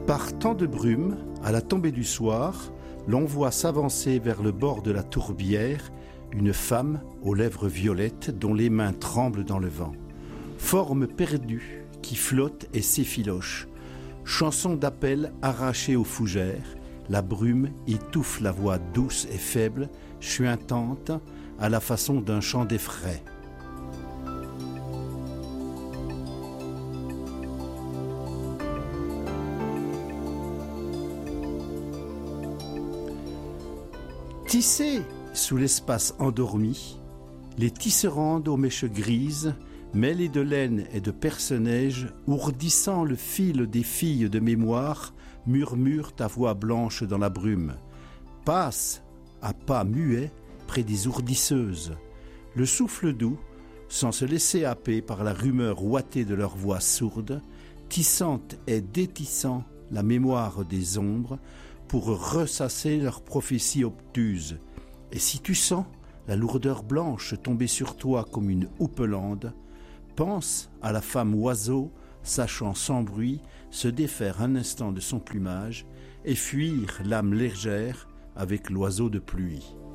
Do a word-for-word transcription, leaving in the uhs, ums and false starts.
Par temps de brume, à la tombée du soir, l'on voit s'avancer vers le bord de la tourbière une femme aux lèvres violettes dont les mains tremblent dans le vent. Forme perdue qui flotte et s'effiloche. Chanson d'appel arrachée aux fougères, la brume étouffe la voix douce et faible, chuintante, à la façon d'un chant d'effraie. Tissés sous l'espace endormi, les tisserandes aux mèches grises, mêlées de laine et de perce-neige, ourdissant le fil des filles de mémoire, murmurent à voix blanche dans la brume. Passent, à pas muets, près des ourdisseuses. Le souffle doux, sans se laisser happer par la rumeur ouatée de leur voix sourde, tissant et détissant la mémoire des ombres, pour ressasser leurs prophéties obtuses. Et si tu sens la lourdeur blanche tomber sur toi comme une houppelande, pense à la femme oiseau, sachant sans bruit se défaire un instant de son plumage et fuir l'âme légère avec l'oiseau de pluie.